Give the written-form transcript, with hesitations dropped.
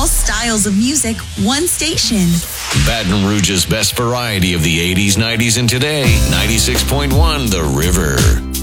All styles of music, one station. Baton Rouge's best variety of the 80s, 90s, and today. 96.1 The River.